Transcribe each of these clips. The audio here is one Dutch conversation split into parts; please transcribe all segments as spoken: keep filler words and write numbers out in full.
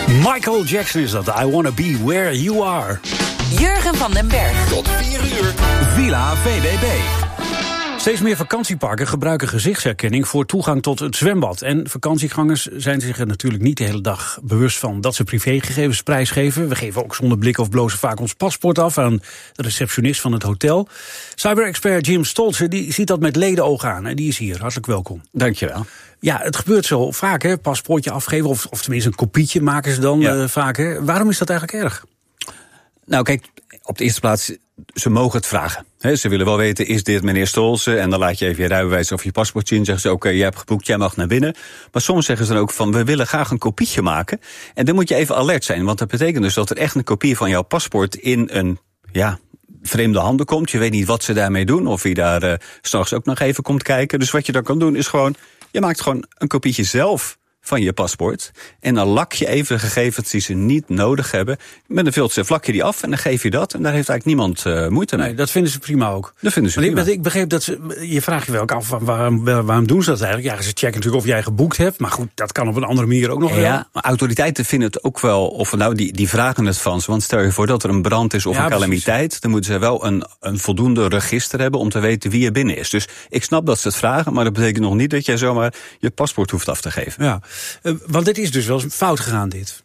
Michael Jackson is dat. I wanna be where you are. Jurgen van den Berg. Tot vier uur. Villa V D B. Steeds meer vakantieparken gebruiken gezichtsherkenning voor toegang tot het zwembad. En vakantiegangers zijn zich er natuurlijk niet de hele dag bewust van dat ze privégegevens prijsgeven. We geven ook zonder blik of blozen vaak ons paspoort af aan de receptionist van het hotel. Cyber-expert Jim Stolze die ziet dat met ledenogen aan en die is hier. Hartelijk welkom. Dankjewel. Ja, het gebeurt zo vaak, hè? Paspoortje afgeven of, of tenminste een kopietje maken ze dan ja. uh, vaak. Hè? Waarom is dat eigenlijk erg? Nou kijk, op de eerste plaats, ze mogen het vragen. He, ze willen wel weten, is dit meneer Stolze? En dan laat je even je rijbewijs of je paspoort zien. Zeggen ze, oké, okay, jij hebt geboekt, jij mag naar binnen. Maar soms zeggen ze dan ook van, we willen graag een kopietje maken. En dan moet je even alert zijn. Want dat betekent dus dat er echt een kopie van jouw paspoort in een, ja, vreemde handen komt. Je weet niet wat ze daarmee doen. Of je daar uh, 's nachts ook nog even komt kijken. Dus wat je dan kan doen is gewoon, je maakt gewoon een kopietje zelf van je paspoort. En dan lak je even de gegevens die ze niet nodig hebben. Met een filter vlak je die af en dan geef je dat. En daar heeft eigenlijk niemand uh, moeite mee. Nee, dat vinden ze prima ook. Dat vinden ze maar prima. Ik, ik begreep dat ze, je vraagt je wel ook af, waarom, waarom doen ze dat eigenlijk? Ja, ze checken natuurlijk of jij geboekt hebt. Maar goed, dat kan op een andere manier ook nog wel. Ja, maar autoriteiten vinden het ook wel, of nou, die, die vragen het van ze. Want stel je voor dat er een brand is of ja, een calamiteit. Precies. Dan moeten ze wel een, een voldoende register hebben om te weten wie er binnen is. Dus ik snap dat ze het vragen, maar dat betekent nog niet dat jij zomaar je paspoort hoeft af te geven. Ja. Uh, want dit is dus wel eens fout gegaan, dit.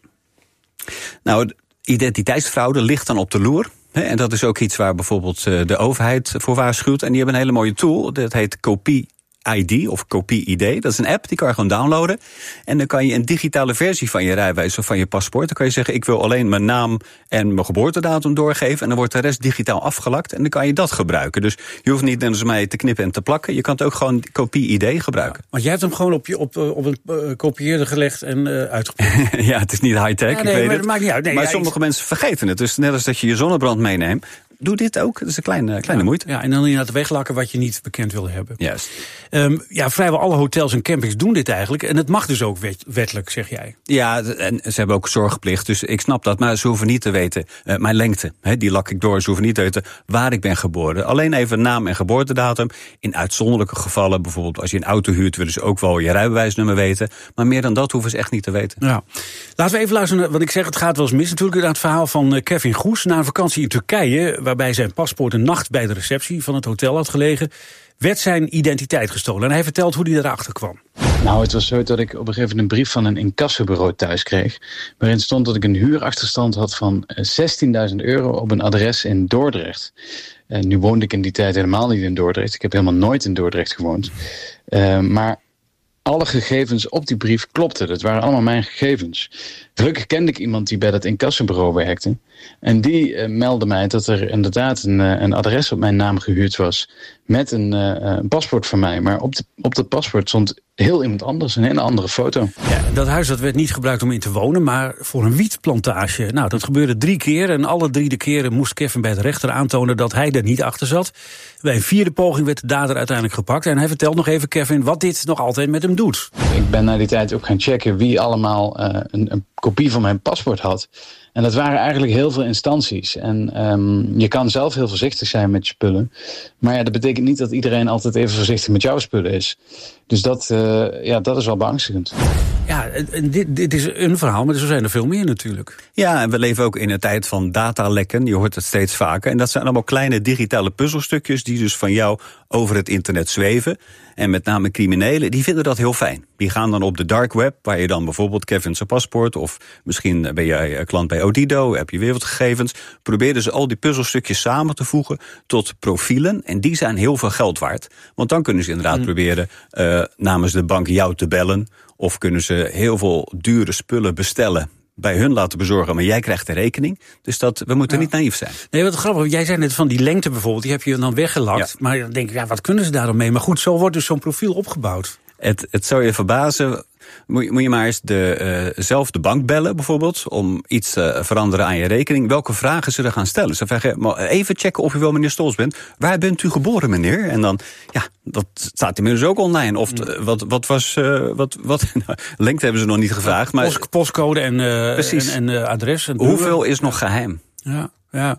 Nou, identiteitsfraude ligt dan op de loer. Hè, en dat is ook iets waar bijvoorbeeld de overheid voor waarschuwt. En die hebben een hele mooie tool, dat heet Kopie I D of Kopie I D. Dat is een app, die kan je gewoon downloaden. En dan kan je een digitale versie van je rijbewijs of van je paspoort. Dan kan je zeggen, ik wil alleen mijn naam en mijn geboortedatum doorgeven. En dan wordt de rest digitaal afgelakt. En dan kan je dat gebruiken. Dus je hoeft niet net als mij te knippen en te plakken. Je kan het ook gewoon Kopie I D gebruiken. Ja, want jij hebt hem gewoon op, je, op, op een uh, kopieerder gelegd en uh, uitgeprobeerd. Ja, het is niet high-tech, ja, nee, ik weet maar het. Dat maakt niet uit. Nee, maar ja, sommige ik... mensen vergeten het. Dus net als dat je je zonnebrand meeneemt, doe dit ook. Dat is een kleine, kleine ja, moeite. Ja, en dan inderdaad weglakken wat je niet bekend wil hebben. Juist. Um, ja, vrijwel alle hotels en campings doen dit eigenlijk. En het mag dus ook wet, wettelijk, zeg jij. Ja, en ze hebben ook zorgplicht. Dus ik snap dat. Maar ze hoeven niet te weten, uh, mijn lengte, hè, die lak ik door. Ze hoeven niet te weten waar ik ben geboren. Alleen even naam en geboortedatum. In uitzonderlijke gevallen, bijvoorbeeld als je een auto huurt, willen ze ook wel je rijbewijsnummer weten. Maar meer dan dat hoeven ze echt niet te weten. Ja. Laten we even luisteren, want ik zeg, het gaat wel eens mis natuurlijk, naar het verhaal van Kevin Goes. Na een vakantie in Turkije, waarbij zijn paspoort een nacht bij de receptie van het hotel had gelegen, werd zijn identiteit gestolen. En hij vertelt hoe hij erachter kwam. Nou, het was zo dat ik op een gegeven moment een brief van een incassobureau thuis kreeg, waarin stond dat ik een huurachterstand had van zestienduizend euro op een adres in Dordrecht. En nu woonde ik in die tijd helemaal niet in Dordrecht. Ik heb helemaal nooit in Dordrecht gewoond. Uh, maar alle gegevens op die brief klopten. Dat waren allemaal mijn gegevens. Gelukkig kende ik iemand die bij dat incassobureau werkte. En die uh, meldde mij dat er inderdaad een, uh, een adres op mijn naam gehuurd was met een, uh, een paspoort van mij. Maar op, de, op dat paspoort stond heel iemand anders, een hele andere foto. Ja, dat huis dat werd niet gebruikt om in te wonen, maar voor een wietplantage. Nou, dat gebeurde drie keer en alle drie de keren moest Kevin bij de rechter aantonen dat hij er niet achter zat. Bij een vierde poging werd de dader uiteindelijk gepakt. En hij vertelt nog even, Kevin, wat dit nog altijd met hem doet. Ik ben na die tijd ook gaan checken wie allemaal uh, een, een kopie van mijn paspoort had. En dat waren eigenlijk heel veel instanties. En um, je kan zelf heel voorzichtig zijn met je spullen. Maar ja, dat betekent niet dat iedereen altijd even voorzichtig met jouw spullen is. Dus dat, uh, ja, dat is wel beangstigend. Ja, dit, dit is een verhaal, maar er zijn er veel meer natuurlijk. Ja, en we leven ook in een tijd van datalekken. Je hoort het steeds vaker. En dat zijn allemaal kleine digitale puzzelstukjes die dus van jou over het internet zweven. En met name criminelen, die vinden dat heel fijn. Die gaan dan op de dark web, waar je dan bijvoorbeeld Kevin zijn paspoort, of misschien ben jij klant bij Odido, heb je weer wat gegevens. Proberen ze al die puzzelstukjes samen te voegen tot profielen. En die zijn heel veel geld waard. Want dan kunnen ze inderdaad hmm. proberen uh, namens de bank jou te bellen. Of kunnen ze heel veel dure spullen bestellen, bij hun laten bezorgen, maar jij krijgt de rekening. Dus dat, we moeten ja. niet naïef zijn. Nee, wat grappig, jij zei net van die lengte bijvoorbeeld, die heb je dan weggelakt. Ja. Maar dan denk ik, ja, wat kunnen ze daar dan mee? Maar goed, zo wordt dus zo'n profiel opgebouwd. Het, het zou je verbazen. Moet, moet je maar eens de, uh, zelf de bank bellen bijvoorbeeld, om iets te veranderen aan je rekening. Welke vragen ze er gaan stellen? Ze vragen, even checken of u wel meneer Stolz bent. Waar bent u geboren, meneer? En dan, ja, dat staat inmiddels ook online. Of mm. wat, wat was, uh, wat, wat nou, lengte hebben ze nog niet gevraagd. Maar Post, postcode en, uh, en, en uh, adres. En hoeveel is nog geheim? Ja. Ja,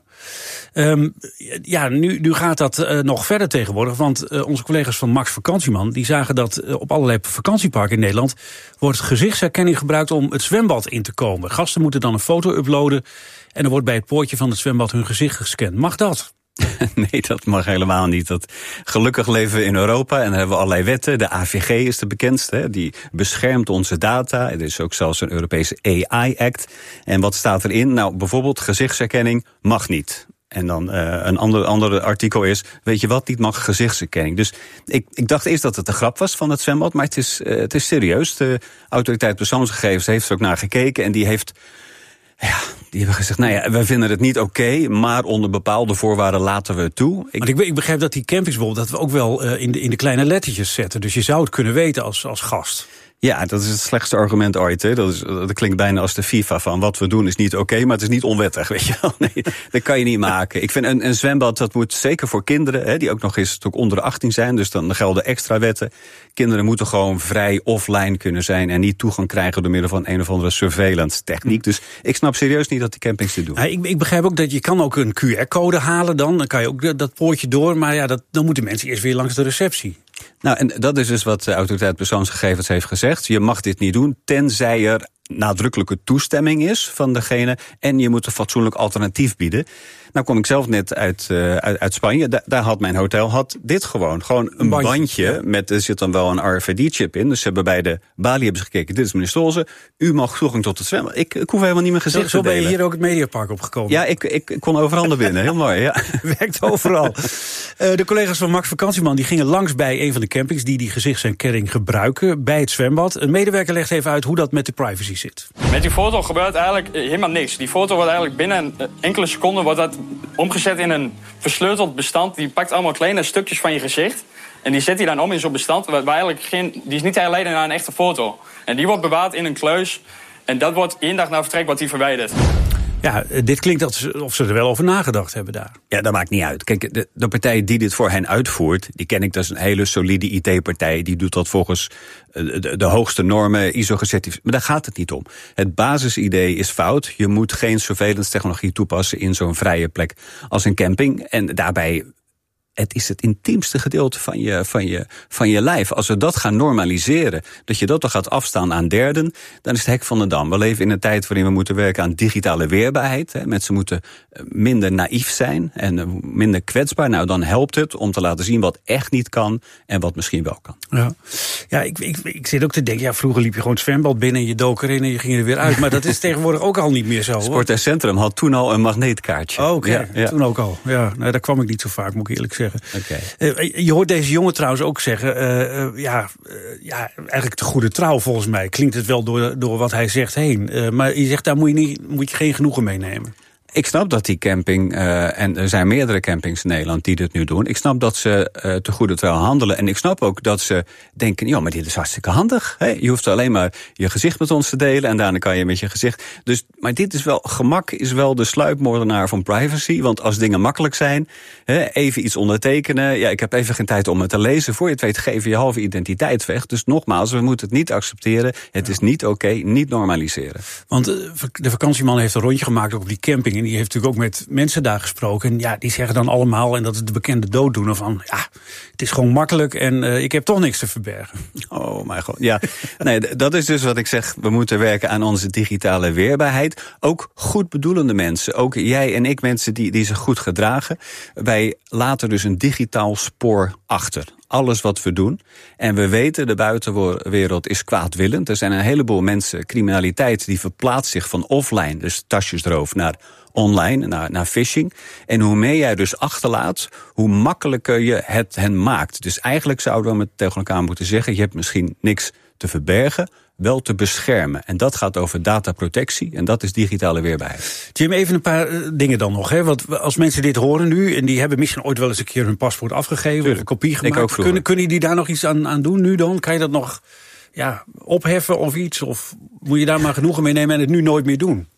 um, ja nu, nu gaat dat uh, nog verder tegenwoordig. Want uh, onze collega's van Max Vakantieman die zagen dat uh, op allerlei vakantieparken in Nederland wordt gezichtsherkenning gebruikt om het zwembad in te komen. Gasten moeten dan een foto uploaden en er wordt bij het poortje van het zwembad hun gezicht gescand. Mag dat? Nee, dat mag helemaal niet. Dat, gelukkig leven we in Europa en dan hebben we allerlei wetten. De A V G is de bekendste, hè, die beschermt onze data. Er is ook zelfs een Europese A I-act. En wat staat erin? Nou, bijvoorbeeld gezichtsherkenning mag niet. En dan uh, een ander, ander artikel is, weet je wat, niet mag gezichtsherkenning. Dus ik, ik dacht eerst dat het een grap was van het zwembad, maar het is, uh, het is serieus. De autoriteit persoonsgegevens heeft er ook naar gekeken en die heeft... Ja, die hebben gezegd, nou ja, wij vinden het niet oké, okay, maar onder bepaalde voorwaarden laten we het toe. Ik... Want ik, ik begrijp dat die campings bijvoorbeeld, dat we ook wel uh, in, de, in de kleine lettertjes zetten. Dus je zou het kunnen weten als, als gast. Ja, dat is het slechtste argument ooit. Hè. Dat, is, dat klinkt bijna als de FIFA van wat we doen is niet oké, okay, maar het is niet onwettig, weet je wel. Nee, dat kan je niet maken. Ik vind een, een zwembad, dat moet zeker voor kinderen, hè, die ook nog eens ook onder de achttien zijn, dus dan gelden extra wetten. Kinderen moeten gewoon vrij offline kunnen zijn en niet toegang krijgen door middel van een of andere surveillance techniek. Dus ik snap serieus niet dat die campings dit doen. Ja, ik, ik begrijp ook dat je kan ook een Q R-code halen dan, dan kan je ook dat poortje door, maar ja, dat, dan moeten mensen eerst weer langs de receptie. Nou, en dat is dus wat de autoriteit persoonsgegevens heeft gezegd. Je mag dit niet doen, tenzij er nadrukkelijke toestemming is van degene en je moet een fatsoenlijk alternatief bieden. Nou kom ik zelf net uit, uh, uit, uit Spanje. Da- daar had mijn hotel had dit gewoon. Gewoon een bandje, bandje ja. met, er zit dan wel een R F I D-chip in. Dus ze hebben bij de balie hebben ze gekeken, dit is meneer Stolze, u mag toegang tot het zwembad. Ik, ik hoef helemaal niet meer gezicht te delen. Zo ben je delen. hier ook het Mediapark opgekomen. Ja, ik, ik, ik kon overal naar binnen. Heel mooi, ja. Werkt overal. uh, de collega's van Max Vakantieman die gingen langs bij een van de campings die die gezichtsherkenning gebruiken bij het zwembad. Een medewerker legt even uit hoe dat met de privacy zit. Met die foto gebeurt eigenlijk helemaal niks. Die foto wordt eigenlijk binnen enkele seconden wordt dat omgezet in een versleuteld bestand. Die pakt allemaal kleine stukjes van je gezicht. En die zet hij dan om in zo'n bestand. Waar eigenlijk geen, die is niet te herleiden naar een echte foto. En die wordt bewaard in een kluis. En dat wordt één dag na vertrek wordt die verwijderd. Ja, dit klinkt alsof ze er wel over nagedacht hebben daar. Ja, dat maakt niet uit. Kijk, de, de partij die dit voor hen uitvoert, die ken ik, dat is een hele solide I T-partij. Die doet dat volgens de, de hoogste normen, I S O gecertificeerd. Maar daar gaat het niet om. Het basisidee is fout. Je moet geen surveillance technologie toepassen in zo'n vrije plek als een camping. En daarbij, het is het intiemste gedeelte van je, van, je, van je lijf. Als we dat gaan normaliseren, dat je dat dan gaat afstaan aan derden, dan is het hek van de dam. We leven in een tijd waarin we moeten werken aan digitale weerbaarheid. Hè. Mensen moeten minder naïef zijn en minder kwetsbaar. Nou, dan helpt het om te laten zien wat echt niet kan en wat misschien wel kan. Ja, ja ik, ik, ik zit ook te denken, ja, vroeger liep je gewoon het zwembad binnen en je dook erin en je ging er weer uit. Maar dat is tegenwoordig ook al niet meer zo. Sport en Centrum had toen al een magneetkaartje. Oh, oké, okay. ja, ja. Toen ook al. Ja, nou, daar kwam ik niet zo vaak, moet ik eerlijk zeggen. Okay. Uh, je hoort deze jongen trouwens ook zeggen, uh, uh, ja, uh, ja, eigenlijk te goede trouw volgens mij. Klinkt het wel door, door wat hij zegt heen. Uh, maar je zegt, daar moet je, niet, moet je geen genoegen meenemen. Ik snap dat die camping, uh, en er zijn meerdere campings in Nederland die dit nu doen. Ik snap dat ze uh, te goede trouw handelen. En ik snap ook dat ze denken, ja, maar dit is hartstikke handig. Hè? Je hoeft alleen maar je gezicht met ons te delen en daarna kan je met je gezicht. Dus, maar dit is wel, gemak is wel de sluipmoordenaar van privacy. Want als dingen makkelijk zijn, hè, even iets ondertekenen. Ja, ik heb even geen tijd om het te lezen. Voor je het weet geven je halve identiteit weg. Dus nogmaals, we moeten het niet accepteren. Het is niet oké, okay, niet normaliseren. Want uh, de vakantieman heeft een rondje gemaakt op die camping. Die heeft natuurlijk ook met mensen daar gesproken. En ja, die zeggen dan allemaal, en dat is de bekende dooddoener van, ja, het is gewoon makkelijk en uh, ik heb toch niks te verbergen. Oh mijn god, ja. Nee, dat is dus wat ik zeg, we moeten werken aan onze digitale weerbaarheid. Ook goed bedoelende mensen, ook jij en ik, mensen die, die zich goed gedragen. Wij laten dus een digitaal spoor achter. Alles wat we doen. En we weten, de buitenwereld is kwaadwillend. Er zijn een heleboel mensen, criminaliteit, die verplaatst zich van offline, dus tasjesroof, naar online, naar, naar phishing. En hoe meer jij dus achterlaat, hoe makkelijker je het hen maakt. Dus eigenlijk zouden we met tegen elkaar moeten zeggen, je hebt misschien niks te verbergen, wel te beschermen. En dat gaat over dataprotectie en dat is digitale weerbaarheid. Jim, even een paar uh, dingen dan nog. Hè? Want als mensen dit horen nu en die hebben misschien ooit wel eens een keer hun paspoort afgegeven, Tuurlijk. of een kopie gemaakt, kunnen, kunnen die daar nog iets aan, aan doen nu dan? Kan je dat nog ja, opheffen of iets? Of moet je daar maar genoegen mee nemen en het nu nooit meer doen?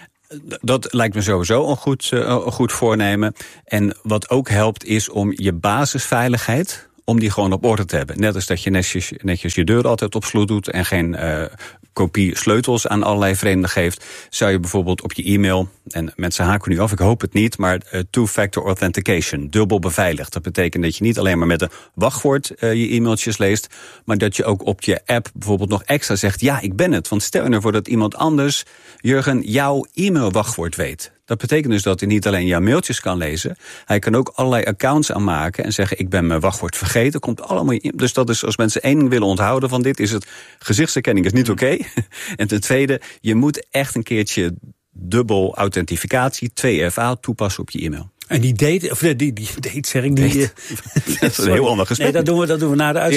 Dat lijkt me sowieso een goed, uh, een goed voornemen. En wat ook helpt is om je basisveiligheid om die gewoon op orde te hebben. Net als dat je netjes, netjes je deur altijd op slot doet en geen uh, kopie sleutels aan allerlei vreemden geeft, zou je bijvoorbeeld op je e-mail, en mensen haken nu af, ik hoop het niet, maar uh, two-factor authentication, dubbel beveiligd. Dat betekent dat je niet alleen maar met een wachtwoord uh, je e-mailtjes leest, maar dat je ook op je app bijvoorbeeld nog extra zegt, ja, ik ben het. Want stel je ervoor dat iemand anders, Jurgen, jouw e-mailwachtwoord weet. Dat betekent dus dat hij niet alleen jouw mailtjes kan lezen, hij kan ook allerlei accounts aanmaken en zeggen, ik ben mijn wachtwoord vergeten. Komt allemaal in. Dus dat is, als mensen één ding willen onthouden van dit, is het gezichtsherkenning is niet oké. Okay. En ten tweede, je moet echt een keertje dubbel authentificatie, twee F A, toepassen op je e-mail. En die date, of die, die date zeg ik, die... Date. Dat is een heel ander gesprek. Nee, dat doen we, dat doen we na de uitzending.